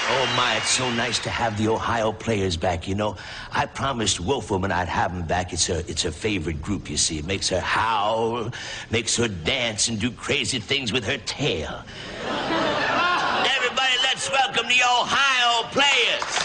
Oh, my, it's so nice to have the Ohio Players back, you know. I promised Wolfwoman I'd have them back. It's her favorite group, you see. It makes her howl, makes her dance and do crazy things with her tail. Everybody, let's welcome the Ohio Players.